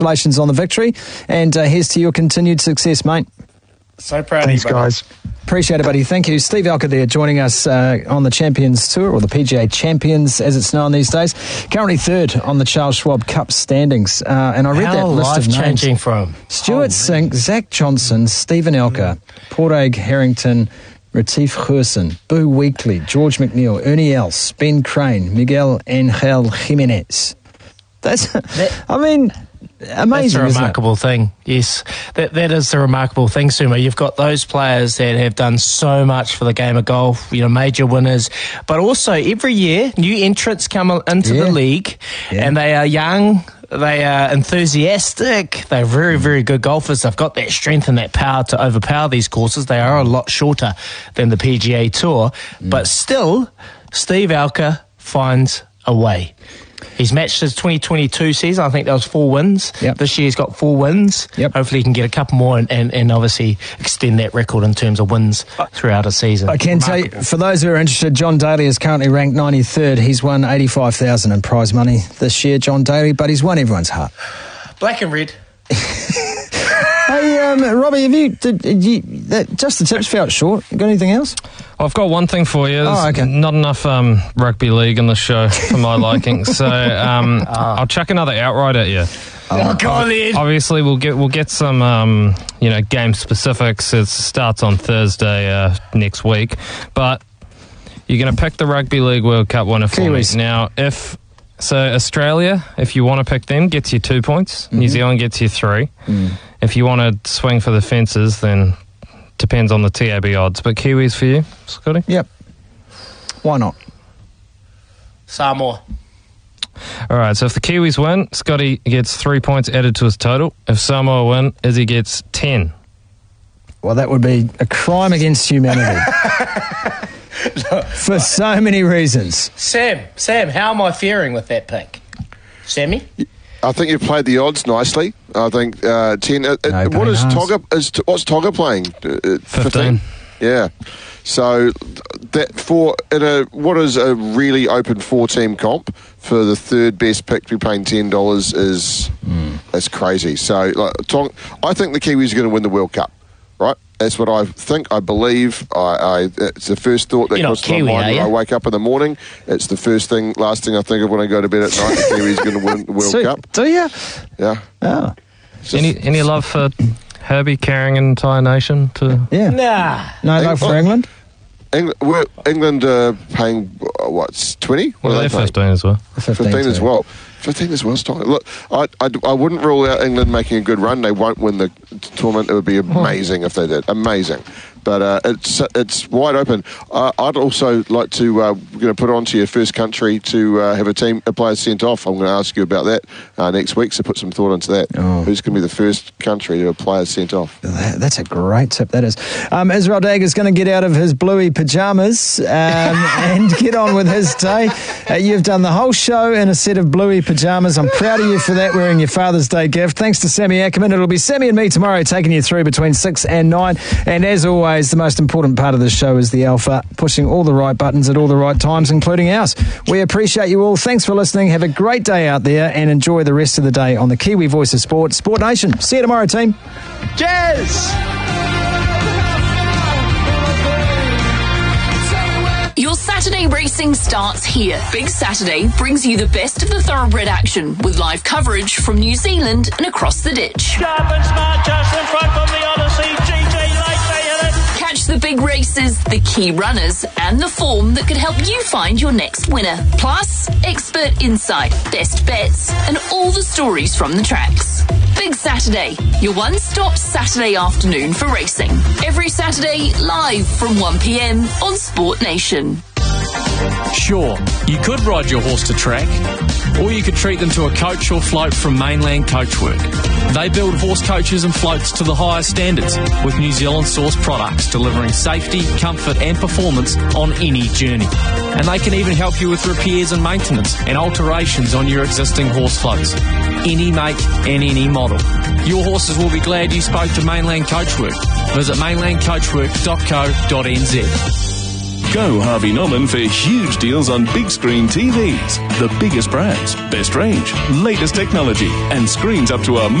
Congratulations on the victory, and here's to your continued success, mate. So proud of you, guys. Appreciate it, buddy. Thank you. Steve Alker there joining us on the Champions Tour, or the PGA Champions as it's known these days. Currently third on the Charles Schwab Cup standings. And I read that list of names. Changing from Stuart Sink, Zach Johnson, Stephen Alker, Padraig Harrington, Retief Gerson, Boo Weekly, George McNeil, Ernie Els, Ben Crane, Miguel Angel Jimenez. That's, amazing. That's a remarkable thing. Yes, that is a remarkable thing, Sumo. You've got those players that have done so much for the game of golf, major winners, but also every year new entrants come into the league, and they are young, they are enthusiastic, they're very, very good golfers. They've got that strength and that power to overpower these courses. They are a lot shorter than the PGA Tour, but still, Steve Alker finds a way. He's matched his 2022 season. I think that was 4 wins. Yep. This year he's got 4 wins. Yep. Hopefully he can get a couple more and obviously extend that record in terms of wins throughout a season. I can tell you, for those who are interested, John Daly is currently ranked 93rd. He's won $85,000 in prize money this year, John Daly, but he's won everyone's heart. Black and red. Hey, Robbie, just the tips felt short. You got anything else? I've got one thing for you. There's not enough rugby league in the show for my liking, so I'll chuck another outright at you. Oh, God, obviously, we'll get some game specifics. It starts on Thursday next week, but you're going to pick the Rugby League World Cup winner for Kiwis. me. Now, Australia, if you want to pick them, gets you 2 points. Mm-hmm. New Zealand gets you 3. If you want to swing for the fences, then depends on the TAB odds. But Kiwis for you, Scotty? Yep. Why not? Samoa. All right, so if the Kiwis win, Scotty gets 3 points added to his total. If Samoa win, Izzy gets 10. Well, that would be a crime against humanity. For so many reasons. Sam, how am I faring with that pick? Sammy? I think you've played the odds nicely. I think 10. What's Tonga playing? 15. Yeah. So that what is a really open 4-team comp for the third best pick to be paying $10 is crazy. So I think the Kiwis are going to win the World Cup. Right, that's what I think. I believe. It's the first thought that crosses my mind when I wake up in the morning. It's the last thing I think of when I go to bed at night. The Kiwis are going to win the World Cup. Do you? Yeah. Oh. Any love for Herbie carrying an entire nation to? Yeah. Nah. No love for England. England paying what's 20? Well, they're 15 as well. 15 as well. 15 as well. Look, I wouldn't rule out England making a good run. They won't win the tournament. It would be amazing if they did. Amazing. But it's wide open. I'd also like to put it onto your first country to have a player sent off. I'm going to ask you about that next week, so put some thought into that. Who's going to be the first country to have a player sent off? That's a great tip, that is. Israel Dagger is going to get out of his bluey pyjamas and get on with his day. You've done the whole show in a set of bluey pyjamas. I'm proud of you for that, wearing your Father's Day gift. Thanks to Sammy Ackerman. It'll be Sammy and me tomorrow taking you through between 6 and 9. And as always, the most important part of the show is the Alpha, pushing all the right buttons at all the right times, including ours. We appreciate you all. Thanks for listening. Have a great day out there and enjoy the rest of the day on the Kiwi Voice of Sport, Sport Nation. See you tomorrow, team. Cheers! Your Saturday racing starts here. Big Saturday brings you the best of the thoroughbred action with live coverage from New Zealand and across the ditch. Sharp and smart just in front from the Odyssey. GG Lake, they hit it. Catch the big races, the key runners, and the form that could help you find your next winner. Plus, expert insight, best bets, and all the stories from the tracks. Big Saturday, your one-stop Saturday afternoon for racing. Every Saturday, live from 1 p.m. on Sport Nation. Sure, you could ride your horse to track, or you could treat them to a coach or float from Mainland Coachwork. They build horse coaches and floats to the highest standards with New Zealand sourced products delivering safety, comfort and performance on any journey. And they can even help you with repairs and maintenance and alterations on your existing horse floats. Any make and any model. Your horses will be glad you spoke to Mainland Coachwork. Visit mainlandcoachwork.co.nz. Go Harvey Norman for huge deals on big screen TVs. The biggest brands, best range, latest technology, and screens up to a